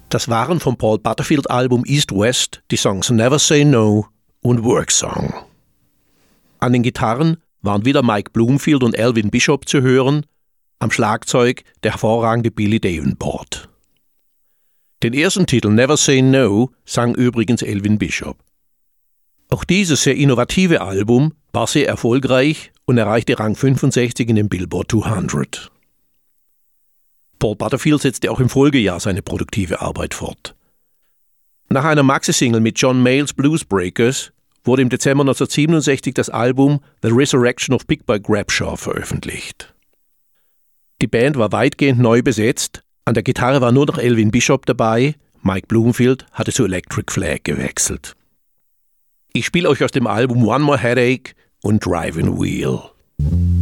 Das waren vom Paul Butterfield Album East West die Songs Never Say No und Work Song. An den Gitarren waren wieder Mike Bloomfield und Elvin Bishop zu hören, am Schlagzeug der hervorragende Billy Davenport. Den ersten Titel Never Say No sang übrigens Elvin Bishop. Auch dieses sehr innovative Album war sehr erfolgreich und erreichte Rang 65 in den Billboard 200. Paul Butterfield setzte auch im Folgejahr seine produktive Arbeit fort. Nach einer Maxi-Single mit John Mayall's Blues Breakers wurde im Dezember 1967 das Album The Resurrection of Big Boy Grabshaw veröffentlicht. Die Band war weitgehend neu besetzt, an der Gitarre war nur noch Elvin Bishop dabei, Mike Bloomfield hatte zu Electric Flag gewechselt. Ich spiele euch aus dem Album One More Headache und Driving Wheel.